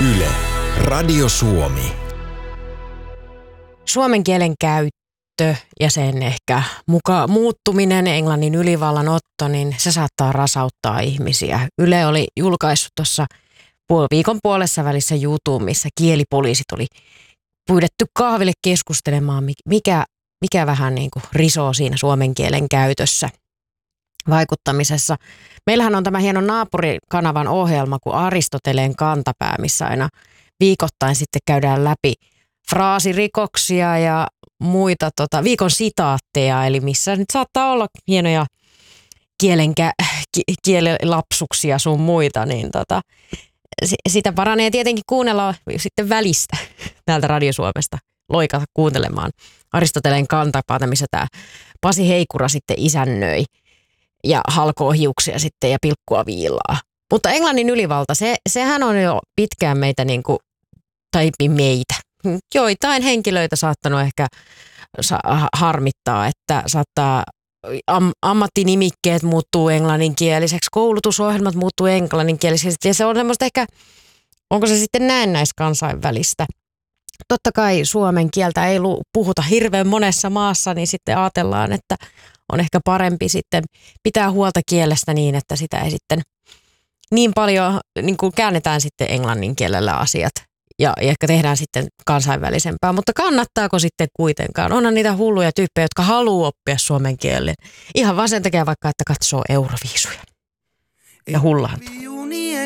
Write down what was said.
Yle, Radio Suomi. Suomen kielen käyttö ja sen ehkä muuttuminen, englannin ylivallanotto, niin se saattaa rasauttaa ihmisiä. Yle oli julkaissut tuossa viikon puolessa välissä jutun, missä kielipoliisit oli pyydetty kahville keskustelemaan, mikä vähän niin kuin risoo siinä suomen kielen käytössä vaikuttamisessa. Meillähän on tämä hieno naapurikanavan ohjelma kuin Aristoteleen kantapää, missä aina viikoittain sitten käydään läpi fraasirikoksia ja muita viikon sitaatteja, eli missä nyt saattaa olla hienoja kielilapsuksia sun muita, niin sitä paranee tietenkin kuunnella sitten välistä täältä Radio Suomesta, loikata kuuntelemaan Aristoteleen kantapaata, missä tämä Pasi Heikura sitten isännöi ja halkoo hiuksia sitten ja pilkkua viilaa. Mutta englannin ylivalta, sehän on jo pitkään meitä joitain henkilöitä saattanut ehkä harmittaa, että saattaa ammattinimikkeet muuttuu englanninkieliseksi, koulutusohjelmat muuttuu englanninkielisiksi ja se on semmoista ehkä, onko se sitten näennäiskansainvälistä. Totta kai suomen kieltä ei puhuta hirveän monessa maassa, niin sitten ajatellaan, että on ehkä parempi sitten pitää huolta kielestä niin, että sitä ei sitten niin paljon niin kuin käännetään sitten englannin kielellä asiat ja ehkä tehdään sitten kansainvälisempää. Mutta kannattaako sitten kuitenkaan? Onhan niitä hulluja tyyppejä, jotka haluaa oppia suomen kielen. Ihan vaan sen takia vaikka, että katsoo Euroviisuja ja hullaantuu.